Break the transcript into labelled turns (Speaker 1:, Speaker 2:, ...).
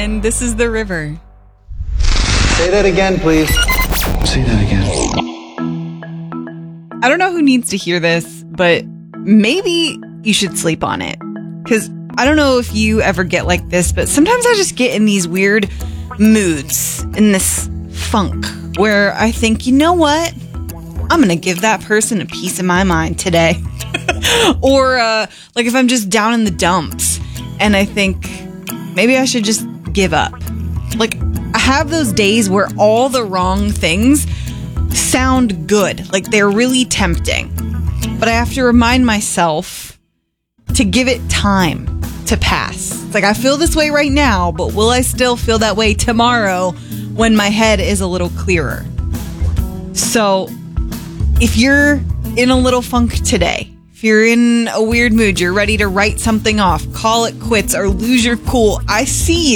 Speaker 1: and this is The River.
Speaker 2: Say that again, please.
Speaker 3: Say that again.
Speaker 1: I don't know who needs to hear this, but maybe you should sleep on it. Because I don't know if you ever get like this, but sometimes I just get in these weird moods, in this funk, where I think, you know what? I'm going to give that person a piece of my mind today. Or like if I'm just down in the dumps and I think maybe I should just give up. Like I have those days where all the wrong things sound good, like they're really tempting. But I have to remind myself to give it time to pass. It's like I feel this way right now, but will I still feel that way tomorrow when my head is a little clearer? So if you're in a little funk today, if you're in a weird mood, you're ready to write something off, call it quits, or lose your cool, I see